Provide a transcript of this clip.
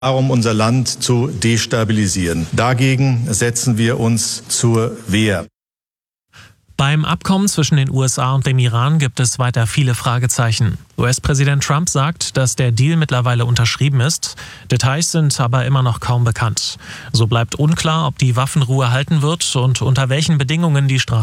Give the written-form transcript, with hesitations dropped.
darum, unser Land zu destabilisieren. Dagegen setzen wir uns zur Wehr. Beim Abkommen zwischen den USA und dem Iran gibt es weiter viele Fragezeichen. US-Präsident Trump sagt, dass der Deal mittlerweile unterschrieben ist. Details sind aber immer noch kaum bekannt. So bleibt unklar, ob die Waffenruhe halten wird und unter welchen Bedingungen die